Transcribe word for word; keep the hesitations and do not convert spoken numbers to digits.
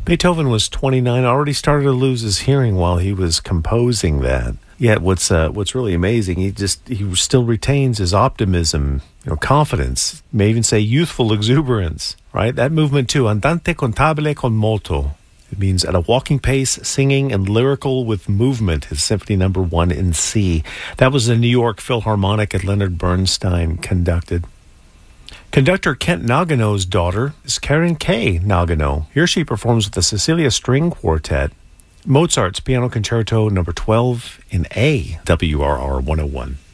Beethoven was twenty-nine, already started to lose his hearing while he was composing that. Yet what's uh, what's really amazing, he just he still retains his optimism, you know, confidence, may even say youthful exuberance, right? That movement too, andante cantabile con molto. It means at a walking pace, singing and lyrical with movement, his Symphony Number One in C. That was the New York Philharmonic that Leonard Bernstein conducted. Conductor Kent Nagano's daughter is Karen Kay Nagano. Here she performs with the Cecilia String Quartet, Mozart's Piano Concerto Number twelve in A, W R R one oh one.